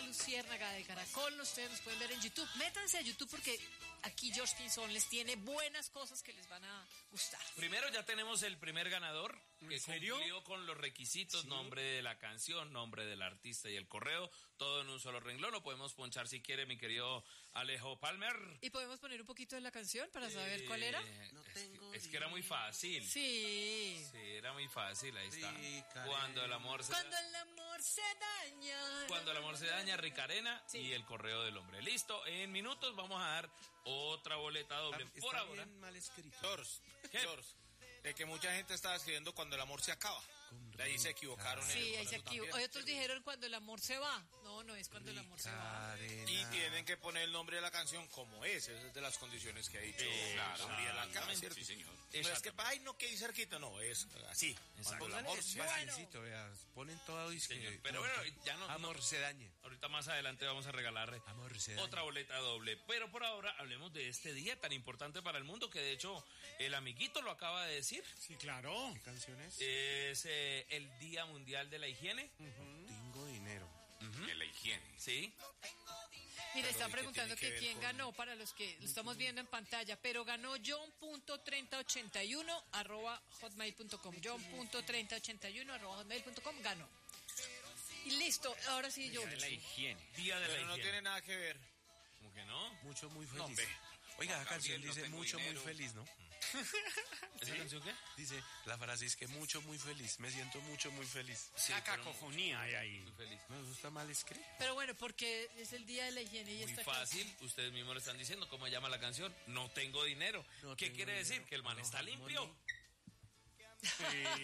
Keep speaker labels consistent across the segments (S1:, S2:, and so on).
S1: Luciérnaga de Caracol. Ustedes nos pueden ver en YouTube. Métanse a YouTube porque aquí George Pinzón les tiene buenas cosas que les van a gustar.
S2: Primero ya tenemos el primer ganador que
S3: serio?
S2: cumplió con los requisitos,
S3: ¿Sí?
S2: Nombre de la canción, nombre del artista y el correo, todo en un solo renglón. Lo podemos ponchar si quiere, mi querido Alejo Palmer.
S1: ¿Y podemos poner un poquito de la canción para saber cuál era?
S4: No tengo
S2: es que era muy fácil.
S1: Sí.
S2: Sí, era muy fácil, ahí está.
S4: Ricarena.
S2: Cuando el amor se
S1: daña.
S2: Cuando el amor se daña, Ricarena
S1: Sí.
S2: y el correo del hombre. Listo, en minutos vamos a dar otra boleta doble.
S4: Está
S2: Por ahora.
S4: bien mal escrito.
S5: George, de que mucha gente estaba escribiendo cuando el amor se acaba. De ahí se equivocaron.
S1: Sí, ahí
S5: con
S1: se
S5: eso
S1: equivocó.
S5: también.
S1: Otros dijeron cuando el amor se va. No, no es cuando el amor se va.
S5: Y tienen que poner el nombre de la canción como es. Esa es de las condiciones que ha dicho Gabriela acá, ¿cierto?
S2: Sí, señor.
S5: No es que, ay, no, que ir cerquita, no, es así. Cuando el amor se va.
S4: Facilito, vea, ponen todo y
S2: Señor,
S4: que
S2: pero bueno, ya no.
S4: amor se dañe.
S2: Ahorita más adelante vamos a regalar
S4: Amor se dañe.
S2: otra boleta doble. Pero por ahora hablemos de este día tan importante para el mundo que de hecho el amiguito lo acaba de decir.
S3: Sí, claro.
S4: ¿Qué canciones?
S2: Es el Día Mundial de la Higiene.
S4: Tengo dinero.
S6: De la higiene.
S2: Sí.
S1: Mira, están
S5: ¿y qué
S1: preguntando
S5: tiene que
S1: que
S5: ver
S1: quién
S5: con-
S1: ganó para los que lo estamos viendo en pantalla, pero ganó john.3081 @hotmail.com. John.3081 @hotmail.com ganó. Y listo, ahora sí yo.
S6: De la higiene.
S2: Día de la
S5: Pero no
S2: Higiene.
S5: tiene nada que ver.
S2: ¿Cómo que no?
S4: Mucho, muy
S5: No,
S4: feliz.
S5: hombre.
S4: Oiga, la
S6: Juan
S4: canción
S6: Gabriel, no
S4: dice
S6: tengo
S4: mucho,
S6: dinero.
S4: muy feliz, ¿no?
S2: ¿Esa canción qué?
S4: Dice, la frase es que mucho, muy feliz. Me siento mucho, muy feliz.
S2: Sí,
S3: La
S2: pero
S3: cacofonía hay ahí.
S2: muy feliz.
S4: No, eso está mal escrito.
S1: Pero bueno, porque es el día de la higiene y
S2: Muy
S1: esta
S2: fácil, ustedes mismos lo están diciendo. ¿Cómo llama la canción? No tengo dinero.
S4: No
S2: ¿Qué
S4: tengo
S2: quiere decir?
S4: dinero.
S2: Que el man
S4: No,
S2: está limpio.
S4: money.
S3: Sí.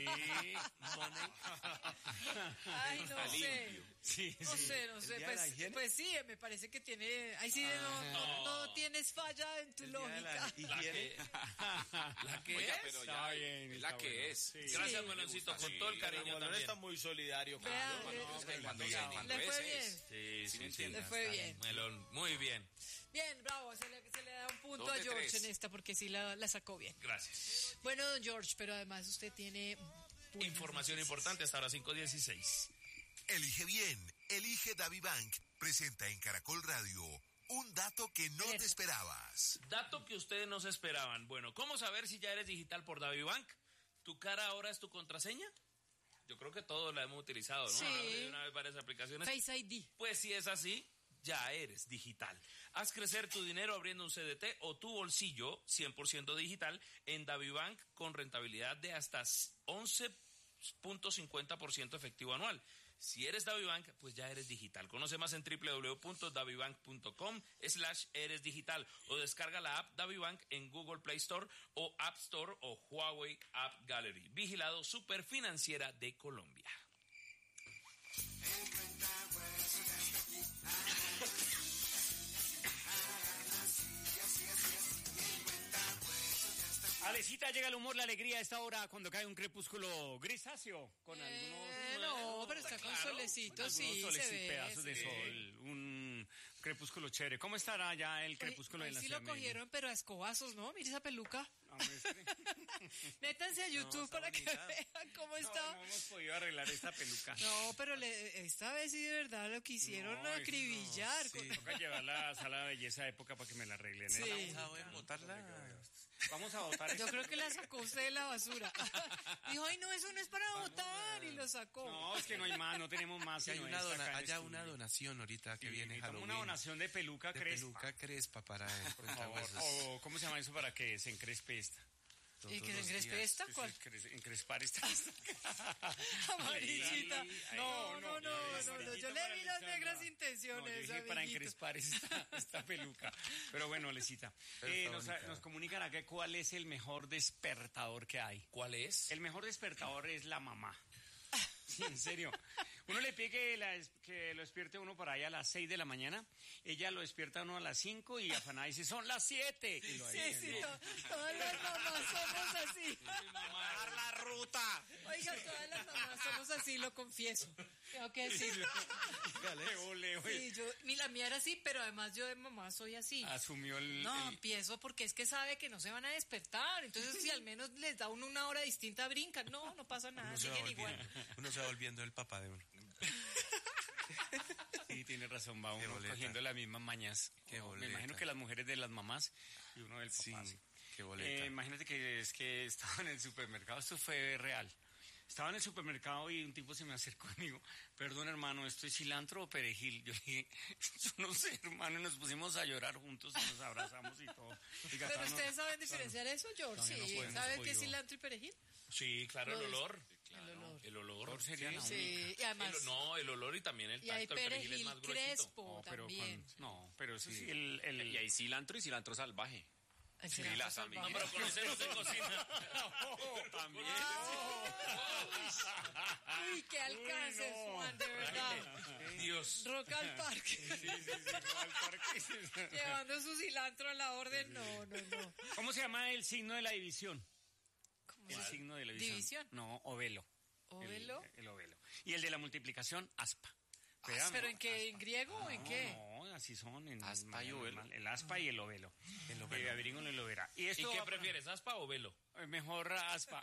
S1: Ay, no sé.
S3: Sí,
S1: No sé, no sé.
S4: día de la higiene?
S1: Pues sí, me parece que tiene. Ahí sí no tienes falla en tu
S4: El día de la
S1: lógica.
S4: higiene.
S2: ¿La que
S6: Oiga,
S2: es?
S6: pero
S3: Está
S6: ya
S3: bien,
S6: es la
S3: está
S6: que
S3: bueno.
S6: es.
S3: Sí.
S2: Gracias,
S1: Sí.
S2: Meloncito,
S6: Me gusta,
S2: con todo el
S6: sí.
S2: cariño
S5: Manuel
S2: también.
S5: está muy solidario.
S1: Vea,
S5: claro.
S6: Es que cuando
S1: Le
S6: cuando
S1: fue
S6: es,
S1: bien.
S6: es.
S2: Sí,
S6: ¿Sí me
S2: sí, sí.
S6: entiendes?
S1: Le fue bien.
S2: Melón, muy bien.
S1: Bien, bravo, se le da un punto
S6: 2
S1: a
S6: de
S1: George
S6: 3.
S1: en esta porque sí la sacó bien.
S2: Gracias.
S1: Bueno, don George, pero además usted tiene buenas
S2: Información
S1: noticias.
S2: importante hasta ahora 5:16.
S7: Elige bien, elige DaviBank. Presenta en Caracol Radio un dato que no
S1: Alerta.
S7: te esperabas.
S2: Dato que ustedes no se esperaban. Bueno, ¿cómo saber si ya eres digital por DaviBank? ¿Tu cara ahora es tu contraseña? Yo creo que todos la hemos utilizado, ¿no?
S1: Sí.
S2: Hablar de una vez varias aplicaciones.
S1: Face ID.
S2: Pues si es así, ya eres digital. Haz crecer tu dinero abriendo un CDT o tu bolsillo 100% digital en DaviBank con rentabilidad de hasta 11.50% efectivo anual. Si eres DaviBank, pues ya eres digital. Conoce más en www.davibank.com/eresdigital o descarga la app DaviBank en Google Play Store o App Store o Huawei App Gallery. Vigilado Superfinanciera de Colombia.
S3: Alecita, llega el humor, la alegría a esta hora cuando cae un crepúsculo grisáceo con algunos...
S1: No, pero está con solecito, sí,
S3: algunos soles
S1: se
S3: y
S1: ve.
S3: pedazos de
S1: sí.
S3: sol, un crepúsculo chévere. ¿Cómo estará ya el crepúsculo
S1: Hoy
S3: en la
S1: sí
S3: ciudad
S1: lo
S3: de Medellín?
S1: cogieron, pero a escobazos, ¿no? Mire esa peluca.
S3: No, muestre.
S1: Métanse a YouTube
S4: está
S1: para que
S4: bonita.
S1: vean cómo
S3: No,
S1: está.
S3: no hemos podido arreglar esta peluca.
S1: No, pero esta vez sí de verdad lo quisieron
S3: No,
S1: acribillar.
S4: sí.
S3: Toca llevarla a sala de belleza de época para que me la arreglen. ¿eh?
S1: Sí.
S4: ¿Saben botarla?
S3: Vamos a votar.
S1: Yo creo que la sacó usted de la basura. Dijo, ay, no, eso no es para votar. Y lo sacó.
S3: No, es que no hay más, no tenemos más.
S4: Si hay
S3: sino
S4: una
S3: esta acá en
S4: haya
S3: estudio.
S4: una donación ahorita que
S3: Sí,
S4: viene
S3: necesitamos
S4: Halloween.
S3: una donación de peluca
S4: de
S3: crespa.
S4: peluca crespa para el
S3: Por favor.
S4: cuentahuesos.
S3: O, ¿cómo se llama eso para que se encrespe esta?
S1: ¿Y
S4: Todos
S1: que se
S4: los
S1: encrespe
S4: días.
S1: esta? ¿Cuál?
S3: Encrespar esta.
S1: Amarillita.
S3: Ahí,
S1: No, no, no,
S3: amarillita
S1: no, yo
S3: para
S1: le vi las
S3: Alexandra.
S1: negras
S3: No, yo
S1: intenciones,
S3: dije para
S1: amiguito.
S3: encrespar esta peluca. Pero bueno, Lecita,
S4: Pero está bonita.
S3: nos comunican acá cuál es el mejor despertador que hay.
S2: ¿Cuál es?
S3: El mejor despertador es la mamá. Sí, en serio. Uno le pide que lo despierte uno para allá a las 6 de la mañana. Ella lo despierta a uno a las 5 y afanada dice, son las 7. Y lo
S1: Sí, sí, todas las mamás somos así.
S3: ¡Dar la ruta!
S1: Oiga, todas las mamás somos así, lo confieso. Tengo que decirlo.
S3: Qué boleo.
S1: Sí, la mía era así, pero además yo de mamá soy así.
S3: Asumió
S1: No, empiezo porque es que sabe que no se van a despertar. Entonces, si al menos les da uno una hora distinta, brincan. No, no pasa nada,
S4: Uno se va
S1: siguen igual.
S4: volviendo el papá de uno.
S3: Sí, tiene tiene razón, va
S4: Qué
S3: uno
S4: boleta.
S3: cogiendo las mismas mañas.
S4: Qué
S3: Me
S4: boleta.
S3: imagino que las mujeres de las mamás y uno del papá.
S4: Sí,
S3: sí.
S4: qué boleta.
S3: Imagínate que es que estaba en el supermercado, esto fue real. Estaba en el supermercado y un tipo se me acercó y me dijo, perdón hermano, ¿esto es cilantro o perejil? Yo le dije, yo no sé hermano, y nos pusimos a llorar juntos y nos abrazamos y todo. Oiga,
S1: Pero
S3: no-
S1: ustedes saben diferenciar eso, George.
S3: todavía no
S1: Sí,
S3: podemos
S1: ¿saben qué es
S3: podido.
S1: cilantro y perejil?
S2: Sí, claro, el
S1: Lo es-
S2: olor.
S1: El olor.
S2: El olor.
S3: Olor sería la única.
S1: Sí, y además,
S2: No, el olor y también el
S1: y hay
S2: tacto. El perejil es
S1: perejil
S2: más gruesito.
S1: crespo
S3: No, pero
S1: también.
S3: pero eso sí,
S8: Y hay cilantro y cilantro salvaje.
S1: El
S8: Sí,
S1: cilantro
S8: las
S1: salvaje.
S2: No, pero con ese no se cocina.
S8: También.
S1: Uy, qué alcance, Juan, de verdad.
S2: Dios.
S1: Rock al parque. Llevando su cilantro a la orden. No.
S3: ¿Cómo se llama el signo de la división?
S1: ¿Cómo
S3: El
S1: se-
S3: signo de la división.
S1: ¿División?
S3: No, ovelo.
S1: ¿Ovelo?
S3: El ovelo. Y el de la multiplicación, aspa. Vea,
S1: ¿Pero
S3: ¿no?
S1: en qué? ¿En griego o en qué?
S3: No, así son. En
S8: Aspa y ovelo.
S3: El aspa y el ovelo. Averíguenlo y lo verá. ¿Y
S2: ¿Y
S3: esto
S2: qué
S3: va-
S2: prefieres, aspa o velo?
S3: Mejor aspa.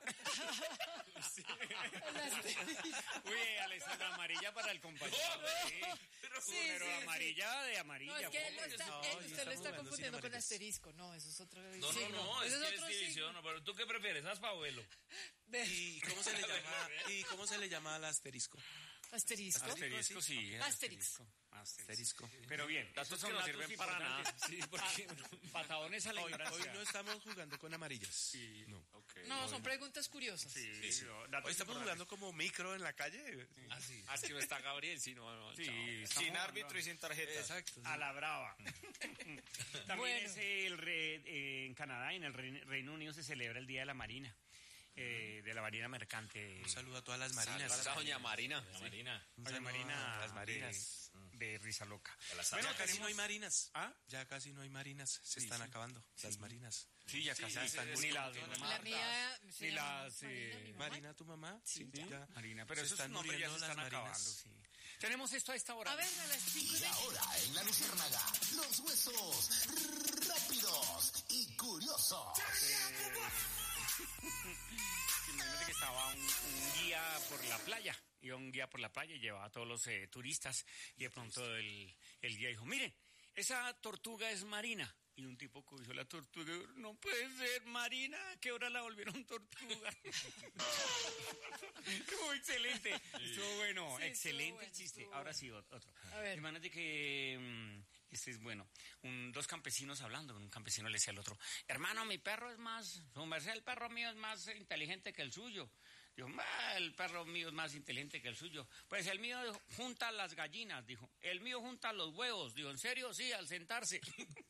S3: Uy, Alessandra, amarilla para el compañero. Sí.
S1: Sí,
S3: Pero
S1: sí,
S3: amarilla de amarilla.
S1: No, es que él
S3: pues.
S1: usted lo
S4: jugando
S1: está
S4: sin
S1: confundiendo con
S4: amarillas.
S1: asterisco. No, eso es otro
S2: No,
S1: signo.
S2: no, es
S1: Eso
S2: que es
S1: otro
S2: división.
S1: signo.
S2: No, pero ¿tú qué prefieres, aspa o velo?
S1: Ve,
S4: ¿Y cómo se le llama? ¿Y cómo se le llama al asterisco?
S1: Asterisco.
S3: Asterisco, sí.
S1: Asterix.
S3: Asterisco. Pero bien,
S8: Datos
S3: estos son
S8: que no
S3: datos
S8: sirven para nada.
S3: importantes. Sí, porque patadones a la
S4: Hoy
S3: ignorancia.
S4: no estamos jugando con amarillas. No.
S1: No, son preguntas curiosas.
S3: Sí,
S4: Hoy
S3: datos
S4: estamos
S3: importantes.
S4: jugando como micro en la calle.
S2: Así.
S8: Ah, es que no está Gabriel, sí, no.
S3: Sí,
S8: chao.
S3: estamos
S5: Sin
S3: jugando
S5: árbitro y sin tarjeta.
S4: Exacto.
S3: a la brava. También
S1: Bueno.
S3: es en Canadá y en el Reino Unido se celebra el Día de la Marina, de la Marina Mercante.
S4: Un saludo a todas las marinas.
S8: Saludos a doña Marina.
S2: La Marina.
S4: Un
S3: Doña
S4: saludo
S3: Marina
S4: a las marinas.
S3: de Risa Loca.
S4: Ya casi no hay marinas.
S3: ¿Ah?
S4: Ya casi no hay marinas. Se están acabando las marinas.
S3: Sí, ya casi
S8: están
S3: ni las
S1: La mía se
S3: ni
S1: llama
S3: las
S1: Marina, mi mamá.
S4: Marina, tu mamá. Sí,
S3: Sí,
S4: ya.
S3: Marina, pero
S4: se
S3: esos
S4: están
S3: nombres ya
S4: muriendo
S3: se están
S4: las marinas.
S3: acabando, sí. Tenemos esto a esta hora.
S1: A ver, a las 5
S7: Y ahora en la Luciérnaga, los huesos rápidos y curiosos.
S3: Imagínate que estaba un guía por la playa. Iba un guía por la playa y llevaba a todos los turistas. Y de pronto el guía dijo, miren, esa tortuga es marina. Y un tipo cogió la tortuga y dijo, no puede ser marina, ¿a qué hora la volvieron tortuga? Estuvo excelente. Estuvo bueno,
S1: Sí,
S3: excelente
S1: estuvo bueno,
S3: chiste.
S1: estuvo
S3: Ahora
S1: bueno.
S3: sí, otro.
S1: A ver.
S3: Imagínate que este es bueno. Dos campesinos hablando. Un campesino le decía al otro, hermano, mi perro es más, su merced, el perro mío es más inteligente que el suyo. Dijo, el perro mío es más inteligente que el suyo. Pues el mío junta las gallinas, dijo. El mío junta los huevos. Dijo, ¿en serio? Sí, al sentarse.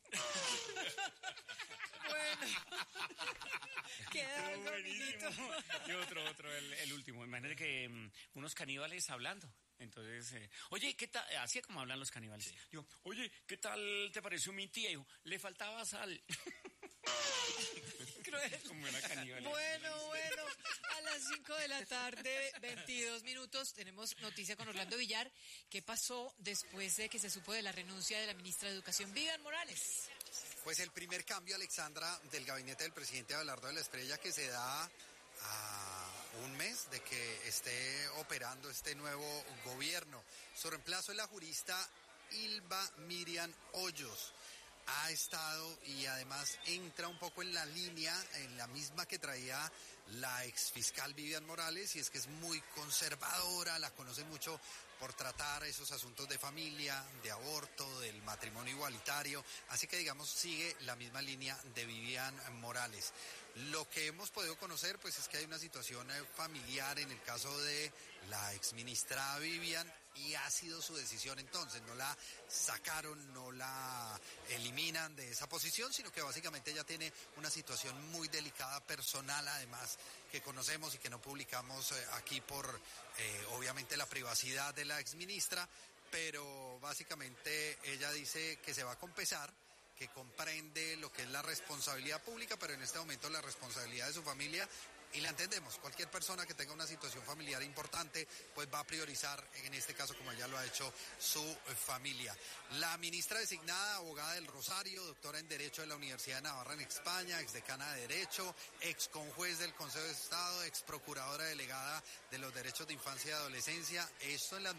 S1: Bueno. Queda algo,
S3: Buenísimo.
S1: amiguito.
S3: Y otro, el último. Imagínate que unos caníbales hablando. Entonces, oye, ¿qué tal? Así como hablan los caníbales. Digo, oye, ¿qué tal te pareció mi tía? Dijo, le faltaba sal.
S1: Cruel.
S3: Como una caníbal.
S1: Bueno, a las 5 de la tarde, 22 minutos, tenemos noticia con Orlando Villar. ¿Qué pasó después de que se supo de la renuncia de la ministra de Educación, Vivian Morales?
S9: Pues el primer cambio, Alexandra, del gabinete del presidente Abelardo de la Espriella, que se da a un mes de que esté operando este nuevo gobierno. Su reemplazo es la jurista Ilva Miriam Hoyos. Ha estado y además entra un poco en la línea, en la misma que traía la exfiscal Vivian Morales, y es que es muy conservadora, la conoce mucho por tratar esos asuntos de familia, de aborto, del matrimonio igualitario, así que digamos sigue la misma línea de Vivian Morales. Lo que hemos podido conocer pues es que hay una situación familiar en el caso de la exministra Vivian, y ha sido su decisión entonces, no la sacaron, no la eliminan de esa posición, sino que básicamente ella tiene una situación muy delicada personal, además, que conocemos y que no publicamos aquí por obviamente la privacidad de la exministra, pero básicamente ella dice que se va a compensar, que comprende lo que es la responsabilidad pública, pero en este momento la responsabilidad de su familia. Y la entendemos, cualquier persona que tenga una situación familiar importante, pues va a priorizar, en este caso como ya lo ha hecho su familia. La ministra designada, abogada del Rosario, doctora en Derecho de la Universidad de Navarra en España, exdecana de Derecho, ex conjuez del Consejo de Estado, ex procuradora delegada de los Derechos de Infancia y Adolescencia, esto en la